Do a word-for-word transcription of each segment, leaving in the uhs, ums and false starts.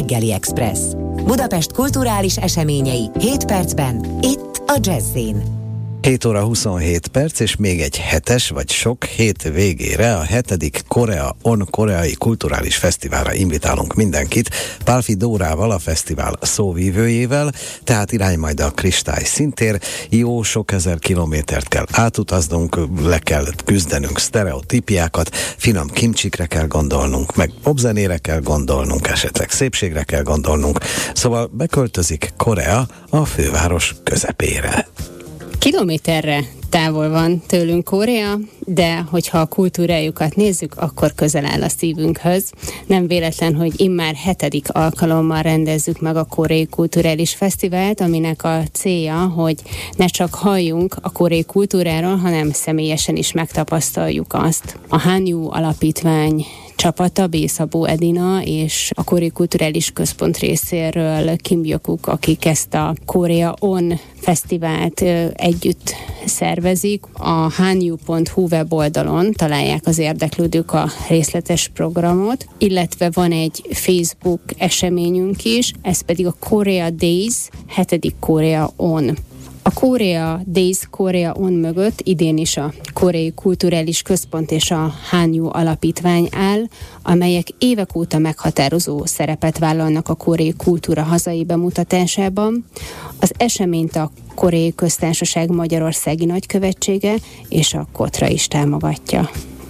Reggeli Express. Budapest kulturális eseményei hét percben, itt a Jazz-in. hét óra huszonhét perc, és még egy hetes, vagy sok hét végére a hetedik Korea On Koreai Kulturális Fesztiválra invitálunk mindenkit, Pálffy Dórával, a fesztivál szóvívőjével, tehát irány majd a Kristály Színtér, jó sok ezer kilométert kell átutaznunk, le kell küzdenünk sztereotípiákat, finom kimcsikre kell gondolnunk, meg popzenére kell gondolnunk, esetleg szépségre kell gondolnunk, szóval beköltözik Korea a főváros közepére. Kilométerre távol van tőlünk Korea, de hogyha a kultúrájukat nézzük, akkor közel áll a szívünkhöz. Nem véletlen, hogy immár hetedik alkalommal rendezzük meg a Koreai Kulturális Fesztivált, aminek a célja, hogy ne csak halljunk a koreai kultúráról, hanem személyesen is megtapasztaljuk azt. A Hanyu Alapítvány csapata, B. Szabó Edina és a Koreai Kulturális Központ részéről Kim Byokuk, akik ezt a Korea On fesztivált ö, együtt szervezik. A hanyu pont hu weboldalon találják az érdeklődők a részletes programot, illetve van egy Facebook eseményünk is, ez pedig a Korea Days, hetedik Korea On. A Korea Days Korea On mögött idén is a Koreai Kulturális Központ és a Hanyu Alapítvány áll, amelyek évek óta meghatározó szerepet vállalnak a koreai kultúra hazai bemutatásában. Az eseményt a Koreai Köztársaság Magyarországi Nagykövetsége és a Kotra is támogatja.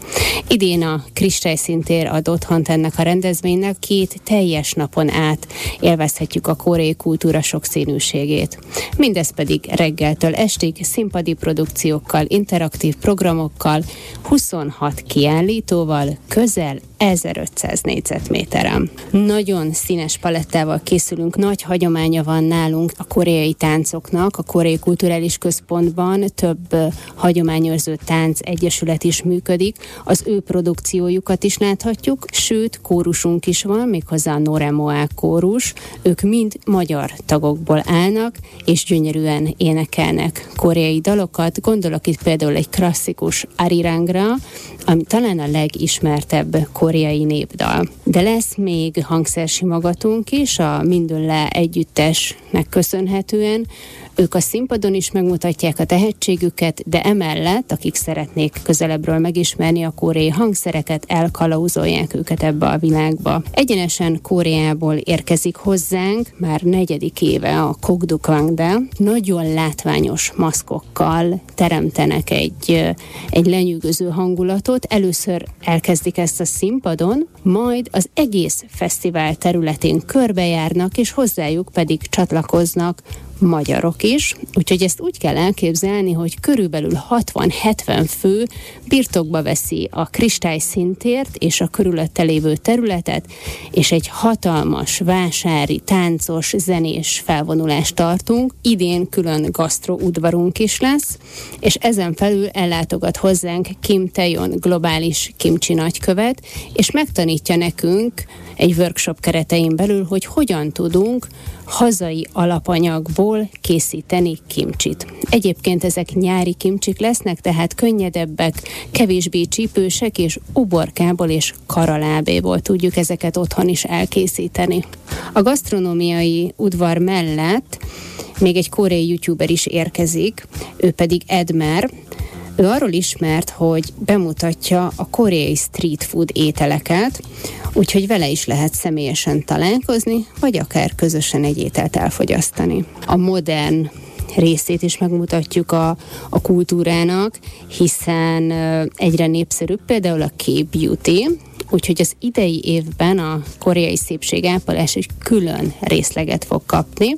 Idén a Kristály Színtér ad otthont ennek a rendezvénynek, két teljes napon át élvezhetjük a koreai kultúra sokszínűségét. Mindez pedig reggeltől estig színpadi produkciókkal, interaktív programokkal, huszonhat kiállítóval, közel ezerötszáz négyzetméteren. Nagyon színes palettával készülünk, nagy hagyománya van nálunk a koreai táncoknak, a Koreai Kulturális Központban több hagyományőrző tánc egyesület is működik, az ő produkciójukat is láthatjuk, sőt, kórusunk is van, méghozzá a Noremoa kórus, ők mind magyar tagokból állnak, és gyönyörűen énekelnek koreai dalokat, gondolok itt például egy klasszikus Arirangra, ami talán a legismertebb koreai népdal. De lesz még hangszersimogatunk is, a Mindönle együttesnek köszönhetően. Ők a színpadon is megmutatják a tehetségüket, de emellett, akik szeretnék közelebbről megismerni a koreai hangszereket, elkalauzolják őket ebbe a világba. Egyenesen Koreából érkezik hozzánk, már negyedik éve a Kogdukwangda. Nagyon látványos maszkokkal teremtenek egy, egy lenyűgöző hangulatot. Először elkezdik ezt a színpadon, majd az egész fesztivál területén körbejárnak, és hozzájuk pedig csatlakoznak magyarok is, úgyhogy ezt úgy kell elképzelni, hogy körülbelül hatvan-hetven fő birtokba veszi a Kristály Színtért és a körülötte lévő területet, és egy hatalmas vásári, táncos, zenés felvonulást tartunk. Idén külön gasztroudvarunk is lesz, és ezen felül ellátogat hozzánk Kim Tae-yeon globális kimcsi nagykövet, és megtanítja nekünk egy workshop keretein belül, hogy hogyan tudunk hazai alapanyagból készíteni kimcsit. Egyébként ezek nyári kimcsik lesznek, tehát könnyedebbek, kevésbé csípősek, és uborkából és karalábéból tudjuk ezeket otthon is elkészíteni. A gasztronómiai udvar mellett még egy koreai youtuber is érkezik, ő pedig Edmer. Ő arról ismert, hogy bemutatja a koreai street food ételeket, úgyhogy vele is lehet személyesen találkozni, vagy akár közösen egy ételt elfogyasztani. A modern részét is megmutatjuk a, a kultúrának, hiszen egyre népszerűbb például a K-beauty, úgyhogy az idei évben a koreai szépségápolás egy külön részleget fog kapni,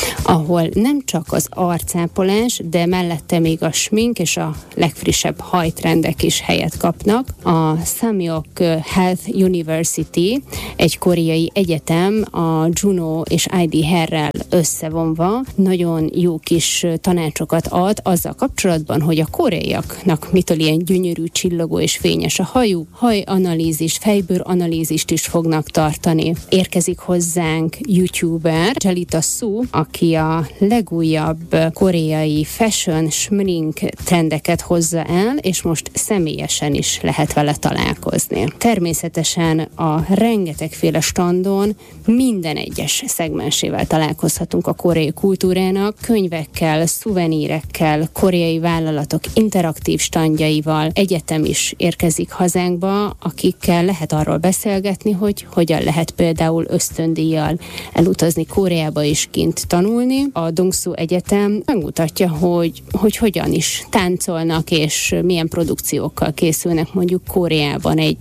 ahol nem csak az arcápolás, de mellette még a smink és a legfrissebb hajtrendek is helyet kapnak. A Samyok Health University, egy koreai egyetem, a Juno és i dé Hair-rel összevonva nagyon jó kis tanácsokat ad azzal kapcsolatban, hogy a koreaiaknak mitől ilyen gyönyörű, csillogó és fényes a hajú, hajanalízis fejbőr analízist is fognak tartani. Érkezik hozzánk youtuber Jalita Su, aki a legújabb koreai fashion, smink trendeket hozza el, és most személyesen is lehet vele találkozni. Természetesen a rengetegféle standon minden egyes szegmensével találkozhatunk a koreai kultúrának, könyvekkel, szuvenírekkel, koreai vállalatok interaktív standjaival. Egyetem is érkezik hazánkba, akikkel lehet arról beszélgetni, hogy hogyan lehet például ösztöndíjjal elutazni Koreába és kint tanulni. A Dongsu Egyetem megmutatja, hogy, hogy hogyan is táncolnak és milyen produkciókkal készülnek mondjuk Koreában egy,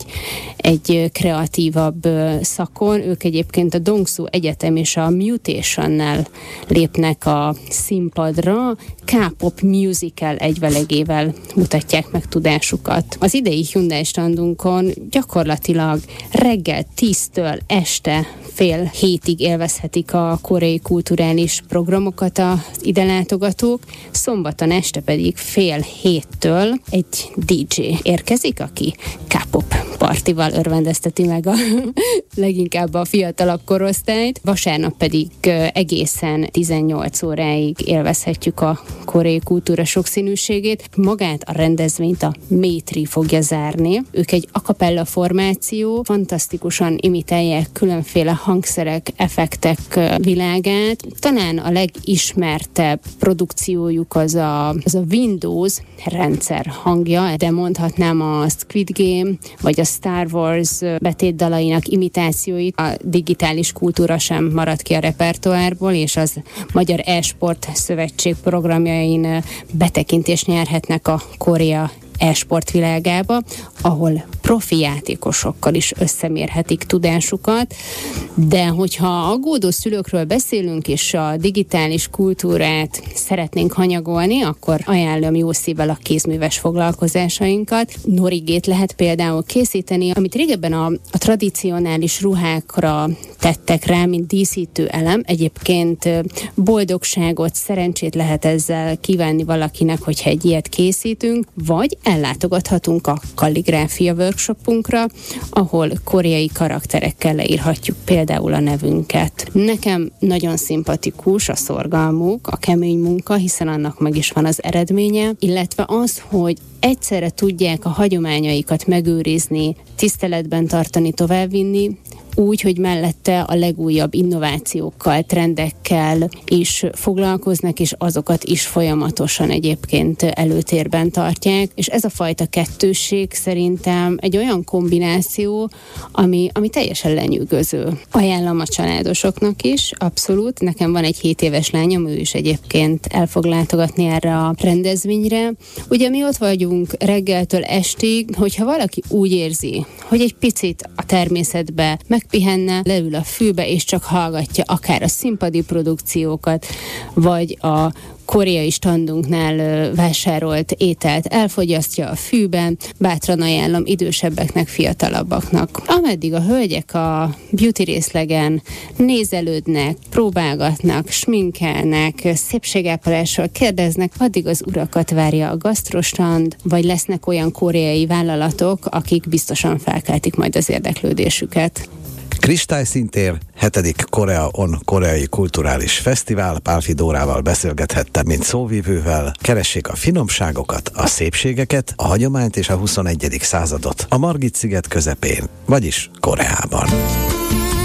egy kreatívabb szakon. Ők egyébként a Dongsu Egyetem és a Mutation-nel lépnek a színpadra, K-pop musical egyvelegével mutatják meg tudásukat. Az idei Hyundai standunkon gyakorlatilag reggel tíztől este fél hétig élvezhetik a koreai kulturális programokat az ide látogatók, szombaton este pedig fél héttől egy dé dzsé érkezik, aki K-pop partival örvendezteti meg a leginkább a fiatalabb korosztályt. Vasárnap pedig egészen tizennyolc óráig élvezhetjük a koreai kultúra sokszínűségét. Magát a rendezvényt a Métri fogja zárni. Ők egy a cappella formáció, fantasztikusan imitálják különféle hangszerek, effektek világát. Talán a legismertebb produkciójuk az a, az a Windows rendszer hangja, de mondhatnám a Squid Game, vagy a Star Wars betétdalainak imitációit. A digitális kultúra sem maradt ki a repertoárból, és az Magyar E-sport Szövetség programjain betekintést nyerhetnek a Korea e-sport világába, ahol profi játékosokkal is összemérhetik tudásukat, de hogyha aggódó szülőkről beszélünk, és a digitális kultúrát szeretnénk hanyagolni, akkor ajánlom jó szívvel a kézműves foglalkozásainkat. Norigét lehet például készíteni, amit régebben a, a tradicionális ruhákra tettek rá, mint díszítő elem. Egyébként boldogságot, szerencsét lehet ezzel kívánni valakinek, hogyha egy ilyet készítünk, vagy ellátogathatunk a kalligráfia workshopunkra, ahol koreai karakterekkel leírhatjuk például a nevünket. Nekem nagyon szimpatikus a szorgalmuk, a kemény munka, hiszen annak meg is van az eredménye, illetve az, hogy egyszerre tudják a hagyományaikat megőrizni, tiszteletben tartani, továbbvinni, úgy, hogy mellette a legújabb innovációkkal, trendekkel is foglalkoznak, és azokat is folyamatosan egyébként előtérben tartják. És ez a fajta kettősség szerintem egy olyan kombináció, ami, ami teljesen lenyűgöző. Ajánlom a családosoknak is, abszolút. Nekem van egy hét éves lányom, ő is egyébként el fog látogatni erre a rendezvényre. Ugye mi ott vagyunk reggeltől estig, hogyha valaki úgy érzi, hogy egy picit a természetbe megpihenne, leül a fűbe, és csak hallgatja akár a színpadi produkciókat, vagy a koreai standunknál vásárolt ételt elfogyasztja a fűben, bátran ajánlom idősebbeknek, fiatalabbaknak. Ameddig a hölgyek a beauty részlegen nézelődnek, próbálgatnak, sminkelnek, szépségápolásról kérdeznek, addig az urakat várja a gasztrostand, vagy lesznek olyan koreai vállalatok, akik biztosan felkeltik majd az érdeklődésüket. Kristályszintér, hetedik Korea On Koreai Kulturális Fesztivál. Pálffy Dórával beszélgethettem, mint szóvivővel. Keressék a finomságokat, a szépségeket, a hagyományt és a huszonegyedik századot a Margit-sziget közepén, vagyis Koreában.